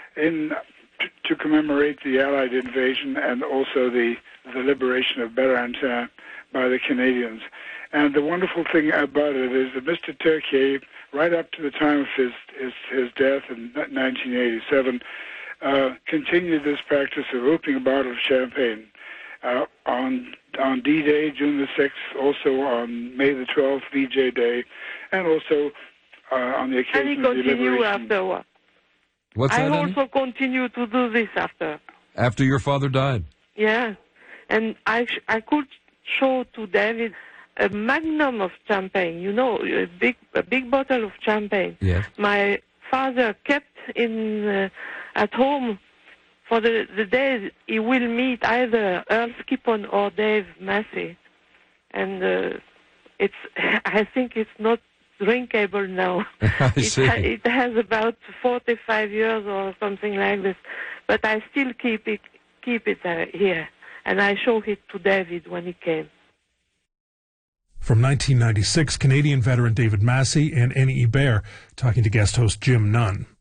to commemorate the Allied invasion and also the liberation of Bérehantin by the Canadians. And the wonderful thing about it is that Mr. Turquier, right up to the time of his death in 1987, continued this practice of opening a bottle of champagne on D-Day, June the 6th, also on May the 12th, VJ Day, and also on the occasion of the liberation. And he continued afterward. What's that? I also continue to do this after. After your father died? Yeah. And I could show to David a magnum of champagne, a big bottle of champagne. Yes. My father kept at home for the days he will meet either Earl Skippon or Dave Massey. And I think it's not drinkable now. I see. It has about 45 years or something like this. But I still keep it here. And I showed it to David when he came. From 1996, Canadian veteran David Massey and Annie Hebert talking to guest host Jim Nunn.